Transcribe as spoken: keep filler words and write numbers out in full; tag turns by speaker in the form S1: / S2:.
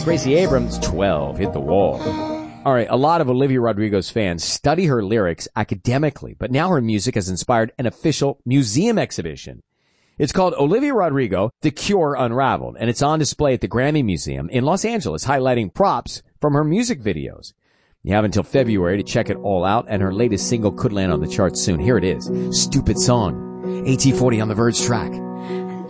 S1: Gracie Abrams, twelve, hit the wall. All right, a lot of Olivia Rodrigo's fans study her lyrics academically, but now her music has inspired an official museum exhibition. It's called Olivia Rodrigo, The Cure Unraveled, and it's on display at the Grammy Museum in Los Angeles, highlighting props from her music videos. You have until February to check it all out, and her latest single could land on the charts soon. Here it is, Stupid Song, A T forty on the Verge track.